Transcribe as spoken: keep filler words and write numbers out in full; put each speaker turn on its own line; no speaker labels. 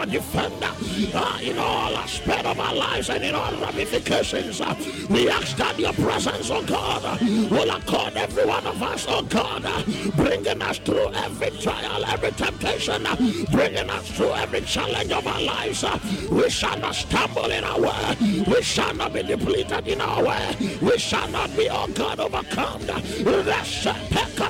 defender uh, in all aspects of our lives and in all ramifications. Uh, we ask that your presence, oh God, uh, will accord every one of us, oh God, uh, bringing us through every trial, every temptation, uh, bringing us through every challenge of our lives. Uh, we shall not stumble in our way. We shall not be depleted in our way. We shall not be, oh God, overcome.